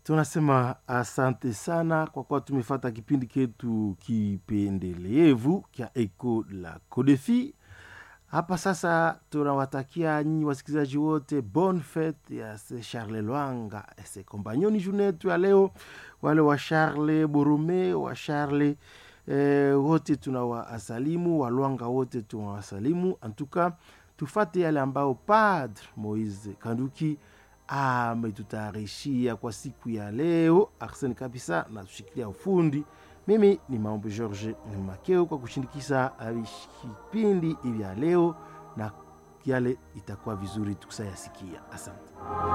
Tunasema asante sana kwa kuwa tumefuata kipindi ketu kipendelevu kia Eko la Kodefi. Hapa sasa tunawatakia nyinyi wasikilizaji wote bonne fete ya Charles Lwanga ese kompanyoni junetu ya leo, wale wa Charles Borume, wa Charles wote tunawasalimu, wa Lwanga wote tunawasalimu. Antuka tufate yale ambao Padre Moise Kanduki ametutayarishia kwa siku ya leo. Arsene kabisa na tushikilia ufundi. Mimi ni Maombi George Makeo kwa kushindikisa kipindi hivi ya leo, na yale itakuwa vizuri tukusayasikia. Asante.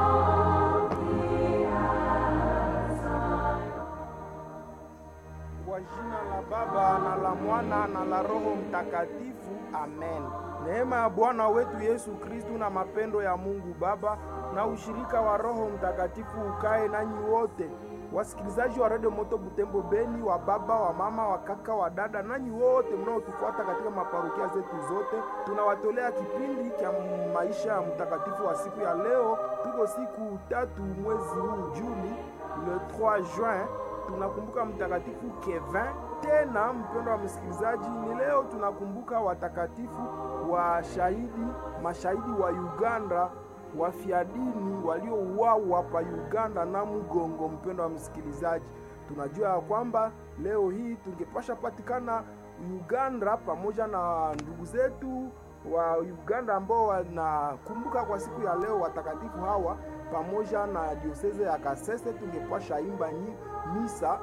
Kwa jina la Baba na la Mwana na la Roho Mtakatifu, amen. Neema ya Bwana wetu Yesu Kristu na mapendo ya Mungu Baba na ushirika wa Roho Mtakatifu ukae nanyi wote. Wasikilizaji wa Radio Moto Butembo Beni, wa baba, wa mama, wa kaka, wa dada, nanyi wote mnaotufuata katika maparokia zetu zote, tunawatolea kipindi cha maisha ya mtakatifu wa siku ya leo. Tuko siku 3 mwezi huu Juni, le 3 juin, tunakumbuka mtakatifu Kevin. Tena mpendo wa msikilizaji, ni leo tunakumbuka watakatifu wa mashahidi wa Uganda, wafiadini waliouawa pa Uganda na Mugongo. Mpendo wa msikilizaji, tunajua ya kwamba leo hii tungepasha patikana Uganda pamoja na ndugu zetu wa Uganda ambao wanakumbuka kwa siku ya leo watakatifu hawa, pamoja na dioseze ya Kasese. Tungepasha imba misa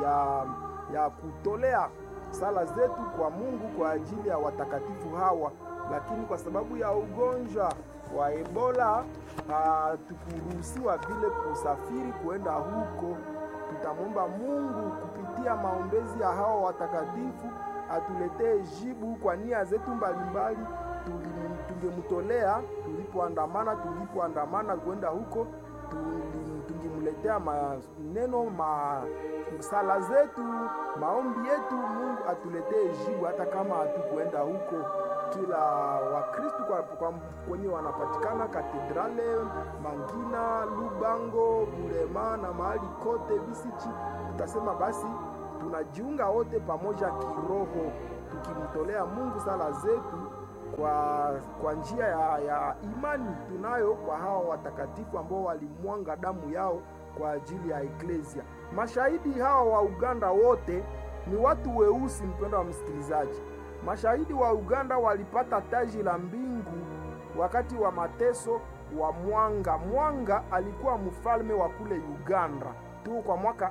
ya kutolea sala zetu kwa Mungu kwa ajili ya watakatifu hawa, lakini kwa sababu ya ugonjwa wa Ebola hatukuruhusiwa vile kusafiri kuenda huko. Tutamwomba Mungu kupitia maombezi ya hawa watakatifu atuletee jibu kwa nia zetu mbalimbali tungemutolea tulipoandamana kwenda huko. Tungemletea maneno sala zetu, maombi yetu, Mungu atuletee jibu hata kama hatukuenda huko. Kila Wakristo kwa kwenye wanapatikana Katedrale, Mangina, Lubango, Bulema na mahali kote Bisichi, tutasema basi tunajiunga wote pamoja kiroho, tukimtolea Mungu sala zetu kwa njia ya imani tunayo kwa hawa watakatifu ambao walimwanga damu yao kwa ajili ya Eklesia. Mashahidi hawa wa Uganda wote ni watu weusi, mpendo wa msikilizaji. Mashahidi wa Uganda walipata taji la mbingu wakati wa mateso wa Mwanga. Mwanga alikuwa mfalme wa kule Uganda tu kwa mwaka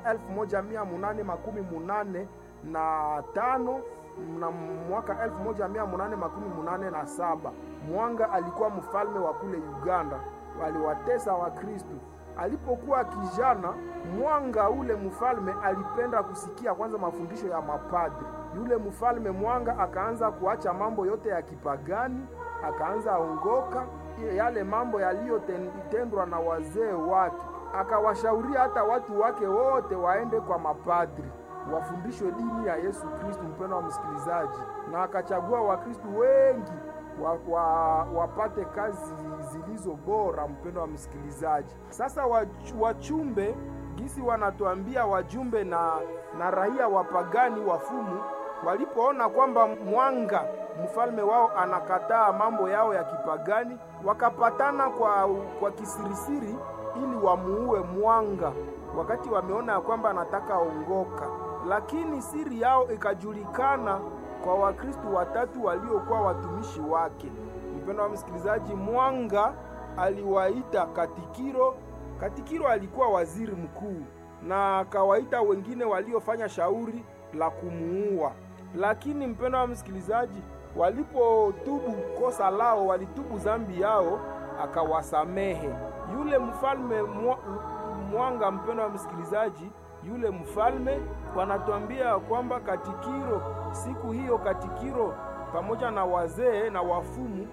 1885 na mwaka 1887. Mwanga alikuwa mfalme wa kule Uganda, waliwatesa wa Kristo. Alipokuwa kijana, Mwanga ule mfalme alipenda kusikia kwanza mafundisho ya mapadri. Yule mfalme Mwanga akaanza kuacha mambo yote ya kipagani, akaanza ongoka yale mambo yaliyotendwa na wazee wake. Akawashauria hata watu wake wote waende kwa mapadri wafundishwe dini ya Yesu Kristo, mpendo wa msikilizaji, na akachagua Wakristo wengi wapate kazi zilizo bora, mpendo wa msikilizaji. Sasa wachumbe gisi wanatuambia wajumbe na raia wapagani wafumu walipoona kwamba Mwanga mfalme wao anakataa mambo yao ya kipagani, wakapatana kwa kisirisiri ili wamuue Mwanga wakati wameona kwamba anataka ongoka. Lakini siri yao ikajulikana kwa Wakristo watatu waliokuwa watumishi wake. Mpendo wa msikilizaji, Mwanga aliwaita Katikiro. Katikiro alikuwa waziri mkuu, na akawaita wengine waliofanya shauri la kumuua. Lakini mpendo wa msikilizaji, walipotubu kosa lao, walitubu dhambi yao, akawasamehe. Yule mfalme Mwanga, mpendo wa msikilizaji, yule mfalme wanatuambia kwamba Katikiro, siku hiyo Katikiro pamoja na wazee na wafumu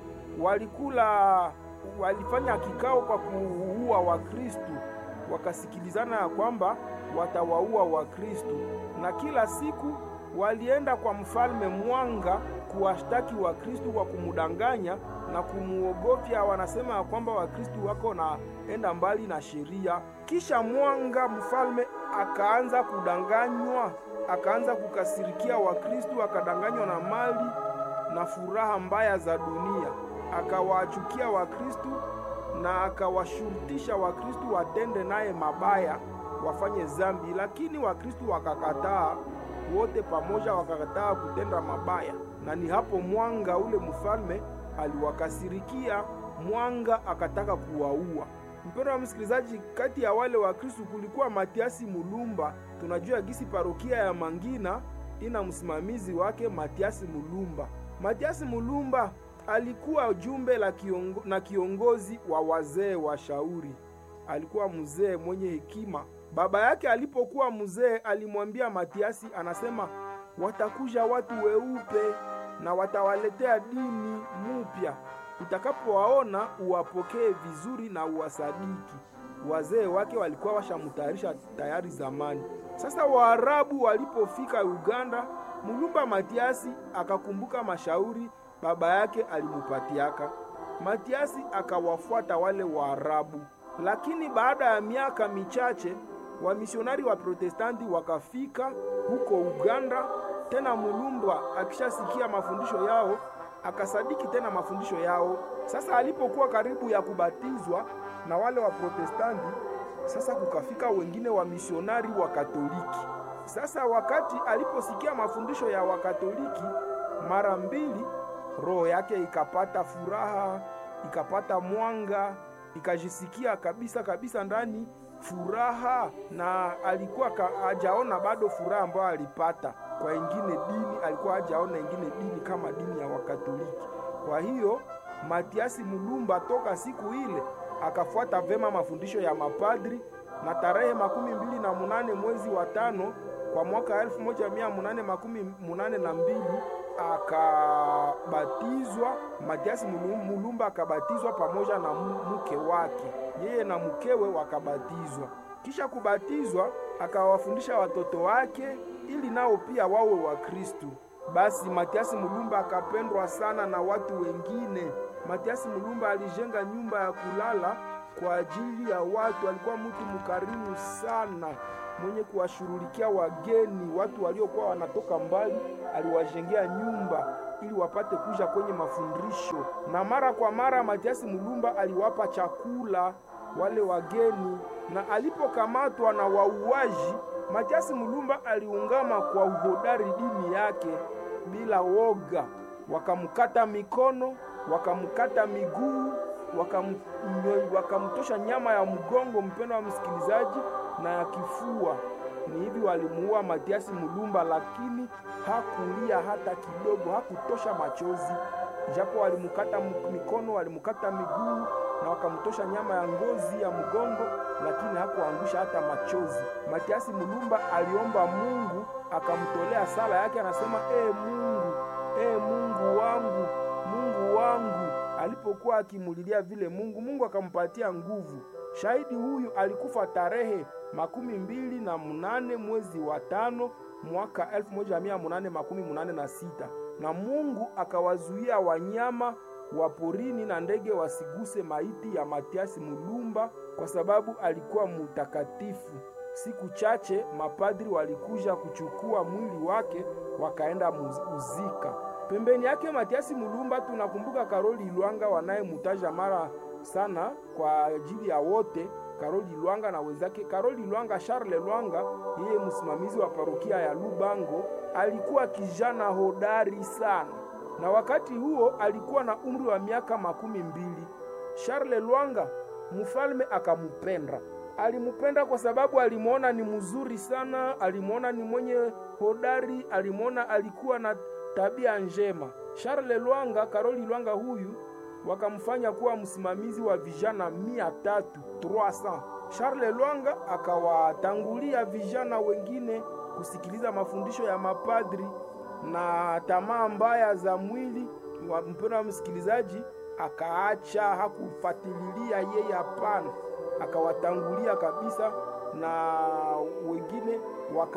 walifanya kikao kwa kuua Wakristo. Wakasikilizana ya kwamba watawaua Wakristo, na kila siku walienda kwa mfalme Mwanga kuwashtaki Wakristo kwa kumudanganya na kumuogofya. Wanasema kwamba Wakristo wako naenda mbali na sheria. Kisha Mwanga mfalme akaanza kudanganywa, akaanza kukasirikia Wakristo, akadanganywa na mali na furaha mbaya za dunia, akawachukia Wakristo na akawashurutisha Wakristo watende naye mabaya, wafanye zambi. Lakini Wakristo wakakataa, wote pamoja wakakataa kutenda mabaya, na ni hapo Mwanga ule mfalme aliwakasirikia. Mwanga akataka kuwaua. Mpendwa wa msikilizaji, kati ya wale Wakristo kulikuwa Matiasi Mulumba. Tunajua gisi parokia ya Mangina ina msimamizi wake Matiasi Mulumba. Matiasi Mulumba alikuwa jumbe na kiongozi wa wazee wa shauri. Alikuwa mzee mwenye hekima. Baba yake alipokuwa mzee alimwambia Matiasi, anasema watakuja watu weupe na watawaletea dini mpya. Utakapowaona uwapokee vizuri na uwasadiki. Wazee wake walikuwa washamutayarisha tayari zamani. Sasa Waarabu walipofika Uganda, Mulumba Matiasi akakumbuka mashauri baba yake alimupatiaka. Matiasi akawafuata wale Waarabu. Lakini baada ya miaka michache wamisionari wa Protestanti wakafika huko Uganda. Tena Mulumba akishasikia mafundisho yao akasadiki tena mafundisho yao. Sasa alipokuwa karibu ya kubatizwa na wale wa Protestanti, sasa kukafika wengine wa misionari wa Katoliki. Sasa wakati aliposikia mafundisho ya Wakatoliki, mara mbili roho yake ikapata furaha, ikapata mwanga, ikajisikia kabisa ndani furaha, na alikuwa hajaona bado furaha ambayo alipata kwa ingine dini. Alikuwa hajaona ingine dini kama dini ya Wakatoliki. Kwa hiyo Matiasi Mulumba toka siku ile akafuata vema mafundisho ya mapadri, na tarehe 28 mwezi wa 5 kwa mwaka 1882 akabatizwa. Matiasi Mulumba akabatizwa pamoja na mke wake, yeye na mkewe wakabatizwa. Kisha kubatizwa akawafundisha watoto wake ili nao pia wawe wa Kristo. Basi Matiasi Mulumba akapendwa sana na watu wengine. Matiasi Mulumba alijenga nyumba ya kulala kwa ajili ya watu. Alikuwa mtu mkarimu sana, mwenye kuwashughulikia wageni, watu waliokuwa wanatoka mbali. Aliwajengea nyumba ili wapate kuja kwenye mafundisho, na mara kwa mara Matiasi Mulumba aliwapa chakula wale wageni. Na alipokamatwa na wauaji, Matiasi Mulumba aliungama kwa uhodari dini yake bila woga. Wakamkata mikono, wakamkata miguu, wakamtosha nyama ya mgongo, mpendo wa msikilizaji, na ya kifua. Ni hivi walimuua Matiasi Mulumba, lakini hakulia hata kidogo, hakutosha machozi. Japo walimkata mikono, walimkata miguu na wakamtosha nyama ya ngozi ya mgongo, lakini hakuangusha hata machozi. Matiasi Mulumba aliomba Mungu, akamtolea sala yake, anasema Mungu, Mungu wangu, Mungu wangu. Alipokuwa akimulilia vile Mungu akampatia nguvu. Shahidi huyu alikufa tarehe 28 mwezi wa 5 mwaka 1886, na Mungu akawazuia wanyama wa porini na ndege wasiguse maiti ya Matiasi Mulumba kwa sababu alikuwa mtakatifu. Siku chache mapadri walikuja kuchukua mwili wake wakaenda muzika. Pembeni yake Matiasi Mulumba tunakumbuka Karoli Lwanga wanayemutaja mara sana kwa ajili ya wote. Karoli Lwanga na wenzake. Karoli Lwanga, Charles Lwanga, yeye msimamizi wa parokia ya Lubango, alikuwa kijana hodari sana, na wakati huo alikuwa na umri wa miaka 20. Charles Lwanga mfalme akamupenda. Alimupenda kwa sababu alimuona ni mzuri sana, alimuona ni mwenye hodari, alimuona alikuwa na tabia njema. Charles Lwanga, Karoli Lwanga huyu wakamfanya kuwa msimamizi wa vijana 300. Charles Lwanga akawatangulia vijana wengine kusikiliza mafundisho ya mapadri na tamaa mbaya za mwili. Mpendo wa msikilizaji, akaacha, hakufuatilia yeye, hapana, akawatangulia kabisa, na wengine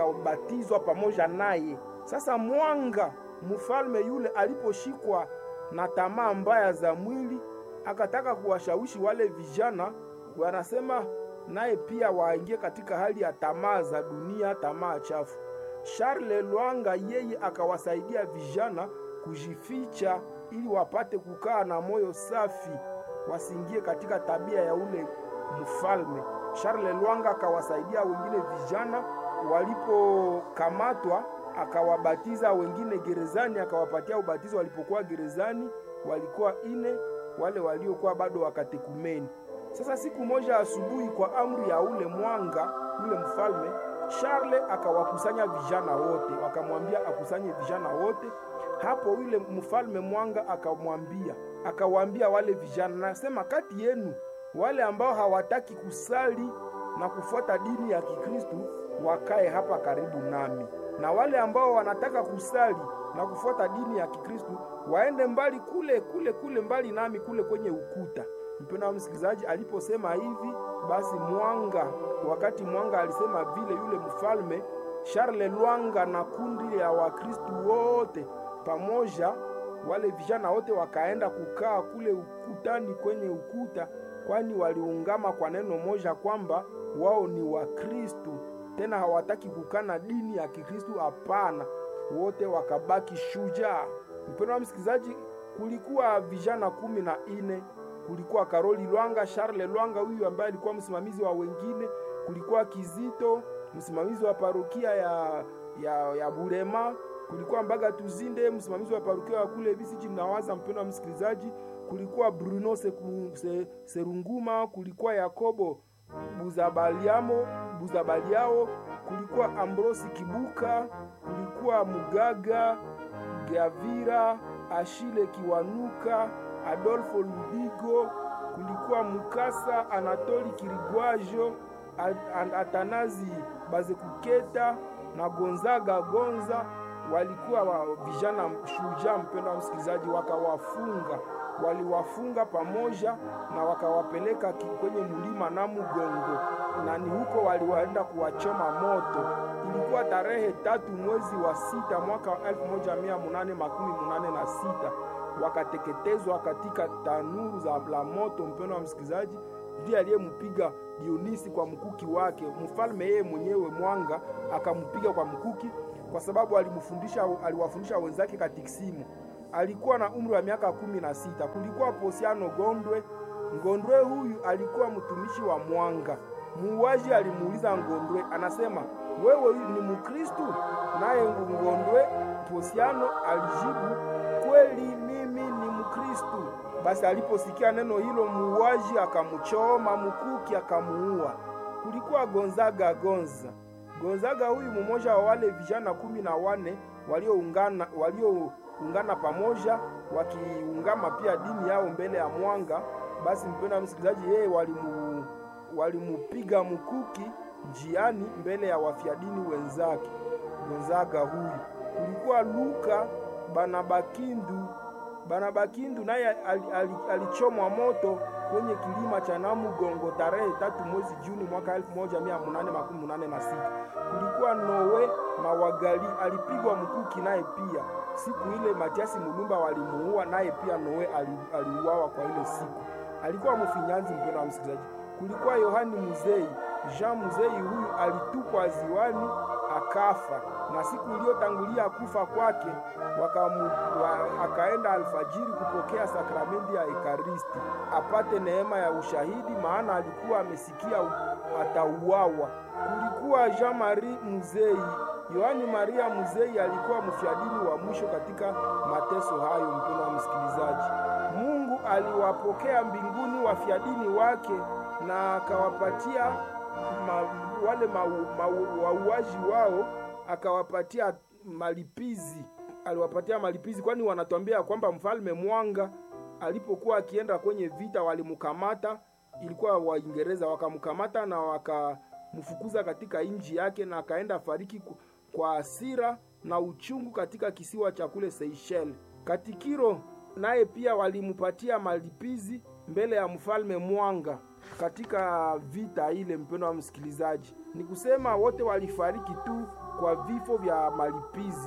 wakabatizwa pamoja naye. Sasa Mwanga mfalme yule aliposhikwa na tamaa mbaya za mwili. Akataka kuwashawishi wale vijana, wanasema naye pia waingie katika hali ya tamaa za dunia, tamaa chafu. Charles Lwanga yeye akawasaidia vijana kujificha ili wapate kukaa na moyo safi, wasiingie katika tabia ya ule mfalme. Charles Lwanga akawasaidia wengine vijana, walipokamatwa akawabatiza wengine gerezani, akawapatia ubatizo. Walipokuwa gerezani walikuwa 4, wale waliokuwa bado wakatekumeni. Sasa siku moja asubuhi, kwa amri ya ule Mwanga, ule mfalme, Charles akawakusanya vijana wote, wakamwambia akusanye vijana wote. Hapo yule mfalme Mwanga akawaambia wale vijana, nasema kati yenu wale ambao hawataki kusali na kufuata dini ya Kikristo wakae hapa karibu nami, na wale ambao wanataka kusali na kufuata dini ya Kikristo waende mbali kule mbali nami kule kwenye ukuta. Mpendwa wa msikilizaji, aliposema hivi, basi wakati Mwanga alisema vile, yule mfalme Charles Lwanga na kundi ya Wakristo wote pamoja, wale vijana wote wakaenda kukaa kule ukutani kwenye ukuta, kwani waliungama kwa neno moja kwamba wao ni Wakristo, tena hawataki kukana dini ya Kikristo. Hapana, wote wakabaki shujaa. Mpendwa msikilizaji, kulikuwa vijana 14. Kulikuwa Karoli Lwanga, Charles Lwanga huyu ambaye alikuwa msimamizi wa wengine, kulikuwa Kizito msimamizi wa parokia ya Burema, kulikuwa Mbaga Tuzinde msimamizi wa parokia wa kule Bisiji Mnawaza. Mpendwa msikilizaji, kulikuwa Bruno Serunguma, kulikuwa Yakobo Buzabaliao, kulikuwa Ambrosi Kibuka, kulikuwa Mugaga Gavira, Ashile Kiwanuka, Adolfo Ludigo, kulikuwa Mukasa Anatoli Kirigwajo, Atanazi Bazekuketa na Gonzaga Gonza. Walikuwa vijana shujaa. Mpendwa msikilizaji, waliwafunga pamoja na wakawapeleka kwenye mlima Namugongo, na ni huko waliwaenda kuwachoma moto. Ilikuwa tarehe 3 mwezi wa 6 mwaka 1886, wakateketezwa katika tanuru la moto. Mpendwa wa msikilizaji, ndiye aliyempiga Dionisi kwa mkuki wake. Mfalme yeye mwenyewe Mwanga akampiga kwa mkuki kwa sababu aliwafundisha wenzake katikisimu. Alikuwa na umri wa miaka 16. Kulikuwa Posiano Ngondwe huyu alikuwa mtumishi wa Mwanga. Muuaji alimuuliza Ngondwe, anasema, wewe ni Mkristo? Naye Ngondwe Posiano alijibu, kweli mimi ni Mkristo. Basi aliposikia neno hilo, muuaji akamchoma mkuki akamuua. Kulikuwa Gonzaga huyu mmoja wa wale vijana 14 walioungana pamoja, wakiungama pia dini yao mbele ya Mwanga. Basi mpendwa msikilizaji, yeye walimupiga mkuki njiani mbele ya wafiadini wenzake. Gonzaga huyu. Kulikuwa Luka Banabakindu naye alichomwa moto kwenye kilima cha Namugongo tarehe 3 mwezi Juni mwaka 1886. Kulikuwa Noe Mawagali, alipigwa mkuki naye pia. Siku ile Matiasi Mulumba walimuua, naye pia Noe aliuawa kwa ile siku. Alikuwa mfinyanzi. Mpendwa wa msikilizaji, kulikuwa Yohani Muzei. Jean Muzei huyu alitupwa ziwani akafa, na siku iliyotangulia kufa kwake akaenda alfajiri kupokea sakramenti ya Ekaristi apate neema ya ushahidi, maana alikuwa amesikia atauawa. Kulikuwa Jean Marie Muzei. Yohani Maria Muzei alikuwa mfiadini wa mwisho katika mateso hayo. Mpendwa wa msikilizaji, Mungu aliwapokea mbinguni wafiadini wake na akawapatia wale wauaji wao, akawapatia malipizi. Aliwapatia malipizi, kwani wanatuambia kwamba mfalme Mwanga alipokuwa akienda kwenye vita walimkamata. Ilikuwa Waingereza wakamkamata na wakamfukuza katika nchi yake, na akaenda fariki kwa hasira na uchungu katika kisiwa cha kule Seychelles. Katikiro naye pia walimupatia malipizi mbele ya mfalme Mwanga katika vita ile. Mpendwa wa msikilizaji, ni kusema wote walifariki tu kwa vifo vya malipizi.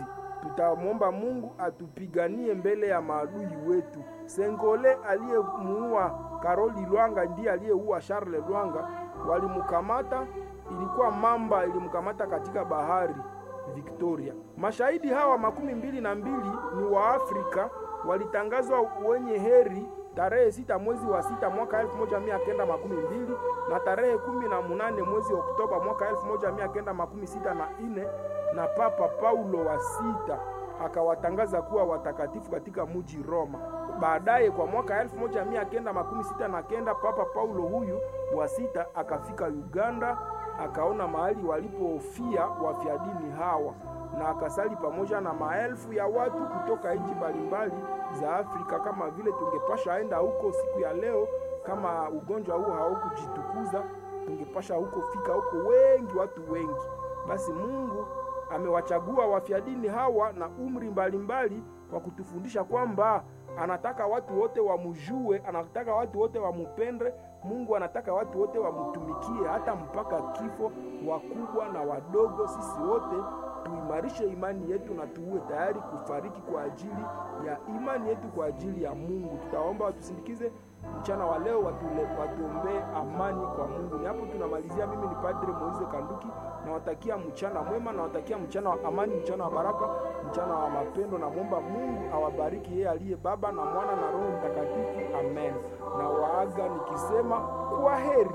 Tutamwomba Mungu atupiganie mbele ya maadui wetu. Sengole aliyemuua Karoli Lwanga ndiye aliyeua Charles Lwanga. Walimkamata, ilikuwa mamba ilimkamata katika bahari Victoria. Mashahidi hawa 22 ni wa Afrika, walitangazwa wenye heri tarehe 6 mwezi wa 6 mwaka 1912 na tarehe 18 mwezi Oktoba mwaka 1964 na Papa Paulo wa 6 akawatangaza kuwa watakatifu katika mji Roma. Baadaye kwa mwaka 1969 Papa Paulo huyu wa 6 akafika Uganda, akaona mahali walipofia wafiadini hawa na akasali pamoja na maelfu ya watu kutoka nchi mbalimbali za Afrika. Kama vile tungepasha enda huko siku ya leo, kama ugonjwa huu haukujitukuza, tungepasha huko fika huko wengi, watu wengi. Basi Mungu amewachagua wafiadini hawa na umri mbalimbali kwa kutufundisha kwamba anataka watu wote wamjue, anataka watu wote wamupende. Mungu anataka watu wote wamutumikie hata mpaka kifo, wakubwa na wadogo. Sisi wote tuimarishe imani yetu na tuwe tayari kufariki kwa ajili ya imani yetu, kwa ajili ya Mungu. Tutaomba watusindikize mchana wa leo, watuombee amani kwa Mungu. Ni hapo tunamalizia. Mimi ni Padre Moise Kanduki, nawatakia mchana mwema, nawatakia mchana wa amani, mchana wa baraka, mchana wa mapendo, na muomba Mungu awabariki yeye aliye Baba na Mwana na Roho Mtakatifu. Amen. Na waaga nikisema kwa heri.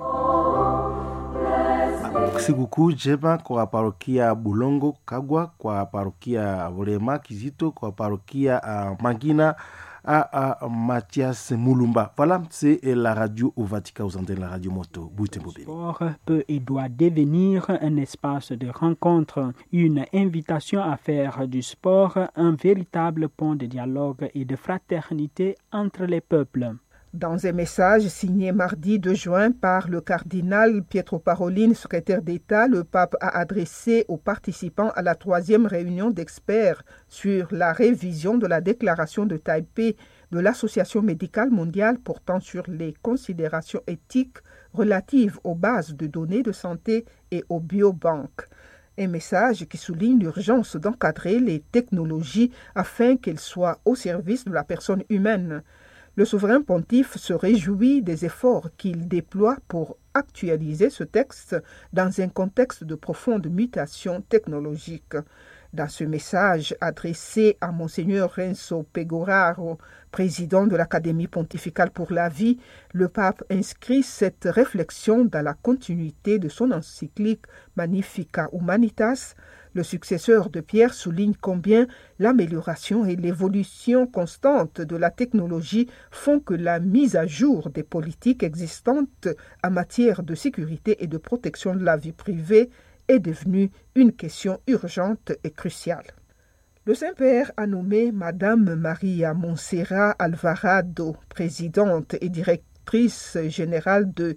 Sikukuu njema kwa parokia Bulongo Kagwa, kwa parokia Volema Kizito, kwa parokia Mangina à Mathias Moulumba. Voilà, c'est la radio au Vatican, aux antennes de la radio Moto. Le sport peut et doit devenir un espace de rencontre, une invitation à faire du sport un véritable pont de dialogue et de fraternité entre les peuples. Dans un message signé mardi 2 juin par le cardinal Pietro Parolin, secrétaire d'État, le pape a adressé aux participants à la 3e réunion d'experts sur la révision de la déclaration de Taipei de l'Association médicale mondiale portant sur les considérations éthiques relatives aux bases de données de santé et aux biobanques. Un message qui souligne l'urgence d'encadrer les technologies afin qu'elles soient au service de la personne humaine. Le souverain pontife se réjouit des efforts qu'il déploie pour actualiser ce texte dans un contexte de profonde mutation technologique. Dans ce message adressé à Monseigneur Renzo Pegoraro, président de l'Académie pontificale pour la vie, le pape inscrit cette réflexion dans la continuité de son encyclique Magnificat Humanitas. Le successeur de Pierre souligne combien l'amélioration et l'évolution constante de la technologie font que la mise à jour des politiques existantes en matière de sécurité et de protection de la vie privée est devenue une question urgente et cruciale. Le Saint-Père a nommé Madame Maria Montserrat Alvarado, présidente et directrice générale de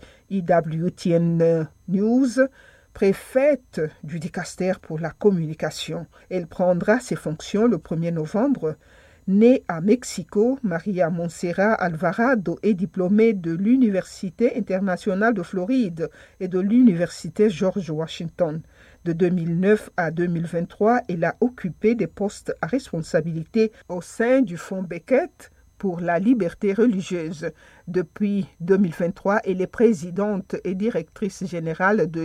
EWTN News, préfète du dicastère pour la communication. Elle prendra ses fonctions le 1er novembre. Née à Mexico, Maria Montserrat Alvarado est diplômée de l'Université internationale de Floride et de l'Université George Washington. De 2009 à 2023, elle a occupé des postes à responsabilité au sein du Fonds Beckett pour la liberté religieuse. Depuis 2023, elle est présidente et directrice générale de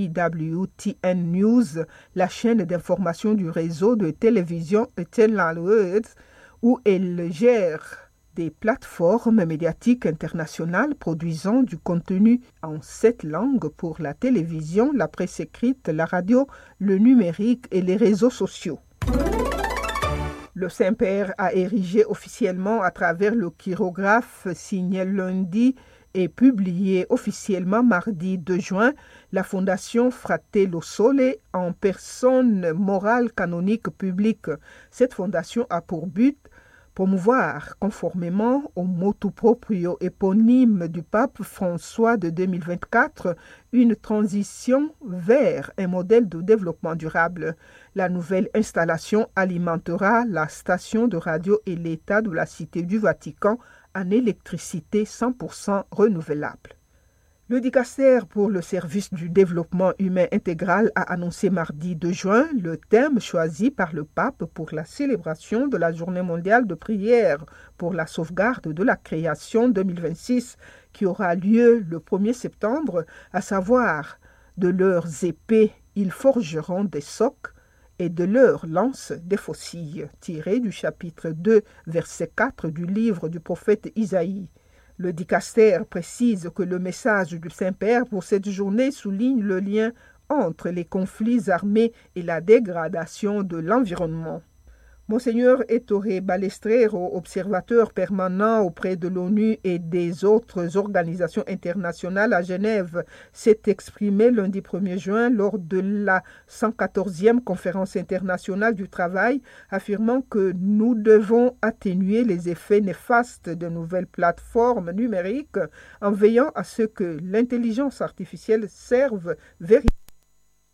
EWTN News, la chaîne d'information du réseau de télévision Eternal Words, où elle gère des plateformes médiatiques internationales produisant du contenu en 7 langues pour la télévision, la presse écrite, la radio, le numérique et les réseaux sociaux. Le Saint-Père a érigé officiellement à travers le chirographe signé lundi et publié officiellement mardi 2 juin la Fondation Fratello Sole en personne morale canonique publique. Cette fondation a pour but promouvoir, conformément au motu proprio éponyme du pape François de 2024, une transition vers un modèle de développement durable. La nouvelle installation alimentera la station de radio et l'État de la Cité du Vatican en électricité 100% renouvelable. Le dicastère pour le service du développement humain intégral a annoncé mardi 2 juin le thème choisi par le pape pour la célébration de la Journée mondiale de prière pour la sauvegarde de la création 2026 qui aura lieu le 1er septembre, à savoir « De leurs épées, ils forgeront des socs et de leurs lances des faucilles » tiré du chapitre 2, verset 4 du livre du prophète Isaïe. Le dicastère précise que le message du Saint-Père pour cette journée souligne le lien entre les conflits armés et la dégradation de l'environnement. Monseigneur Ettore Balestrero, observateur permanent auprès de l'ONU et des autres organisations internationales à Genève, s'est exprimé lundi 1er juin lors de la 114e conférence internationale du travail, affirmant que nous devons atténuer les effets néfastes de nouvelles plateformes numériques en veillant à ce que l'intelligence artificielle serve véritablement